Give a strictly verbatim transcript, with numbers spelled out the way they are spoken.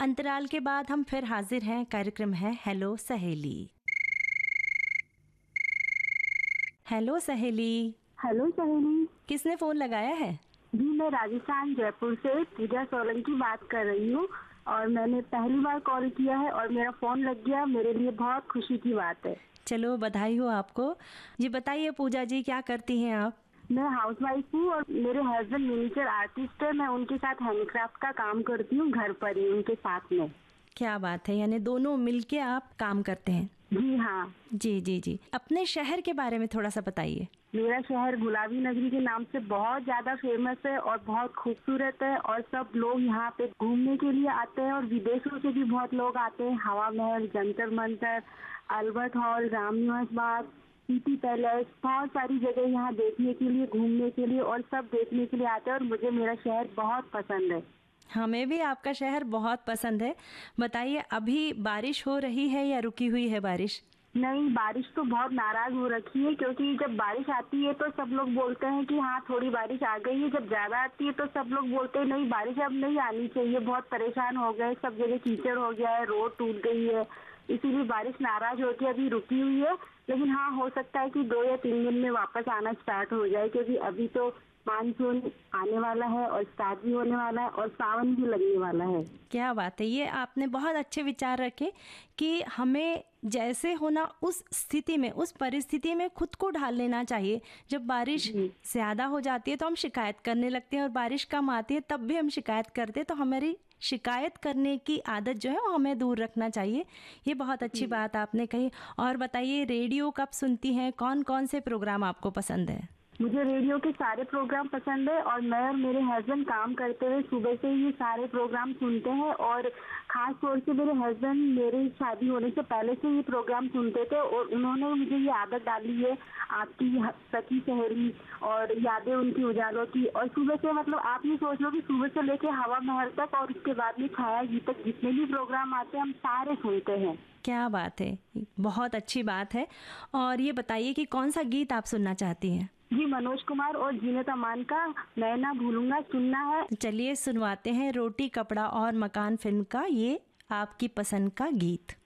अंतराल के बाद हम फिर हाजिर हैं। कार्यक्रम है हेलो सहेली। हेलो सहेली। हेलो सहेली। किसने फोन लगाया है? जी मैं राजस्थान जयपुर से पूजा सोलंकी बात कर रही हूँ और मैंने पहली बार कॉल किया है और मेरा फोन लग गया। मेरे लिए बहुत खुशी की बात है। चलो बधाई हो आपको। ये बताइए पूजा जी, क्या करती हैं आप? मैं हाउस वाइफ हूँ और मेरे हस्बैंड मिनिएचर आर्टिस्ट है। मैं उनके साथ हैंडक्राफ्ट का काम करती हूँ घर पर ही उनके साथ में। क्या बात है, यानी दोनों मिलके आप काम करते हैं? जी हाँ। जी जी जी। अपने शहर के बारे में थोड़ा सा बताइए। मेरा शहर गुलाबी नगरी के नाम से बहुत ज्यादा फेमस है और बहुत खूबसूरत है और सब लोग यहाँ पे घूमने के लिए आते हैं और विदेशों से भी बहुत लोग आते हैं। हवा महल, Jantar Mantar, Albert hall, Ramniwas Bagh, city palace, बहुत सारी जगह यहाँ देखने के लिए, घूमने के लिए और सब देखने के लिए आते हैं और मुझे मेरा शहर बहुत पसंद है। हमें भी आपका शहर बहुत पसंद है। बताइए, अभी बारिश हो रही है या रुकी हुई है बारिश? नहीं, बारिश तो बहुत नाराज हो रखी है क्योंकि जब बारिश आती है तो सब लोग बोलते हैं कि हाँ थोड़ी बारिश आ गई है। जब ज्यादा आती है तो सब लोग बोलते हैं नहीं बारिश अब नहीं आनी चाहिए, बहुत परेशान हो गए, सब जगह कीचड़ हो गया है, रोड टूट गई है, इसीलिए बारिश नाराज होकर अभी रुकी हुई है। लेकिन हाँ, हो सकता है कि दो या तीन दिन में वापस आना स्टार्ट हो जाए क्योंकि अभी तो मानसून आने वाला है और स्टार्ट भी होने वाला है और सावन भी लगने वाला है। क्या बात है, ये आपने बहुत अच्छे विचार रखे कि हमें जैसे होना उस स्थिति में, उस परिस्थिति में खुद को ढाल लेना चाहिए। जब बारिश ज्यादा हो जाती है तो हम शिकायत करने लगते हैं और बारिश कम आती है तब भी हम शिकायत करते हैं। तो हमारी शिकायत करने की आदत जो है वो हमें दूर रखना चाहिए। ये बहुत अच्छी बात आपने कही। और बताइए, रेडियो कब सुनती हैं? कौन कौन से प्रोग्राम आपको पसंद है? मुझे रेडियो के सारे प्रोग्राम पसंद है और मैं और मेरे हस्बैंड काम करते हुए सुबह से ये सारे प्रोग्राम सुनते हैं और खास तौर से मेरे हस्बैंड मेरी शादी होने से पहले से ये प्रोग्राम सुनते थे और उन्होंने मुझे ये आदत डाली है, आपकी सखी सहेली और यादें उनकी उजालों की। और सुबह से मतलब आप ये सोच लो कि सुबह से लेके हवा महल तक और उसके बाद में छाया गीत तक जितने भी प्रोग्राम आते हैं हम सारे सुनते हैं। क्या बात है, बहुत अच्छी बात है। और ये बताइए कि कौन सा गीत आप सुनना चाहती हैं? जी मनोज कुमार और जीनत अमान का मैं ना भूलूंगा सुनना है। चलिए सुनवाते हैं रोटी कपड़ा और मकान फिल्म का ये आपकी पसंद का गीत।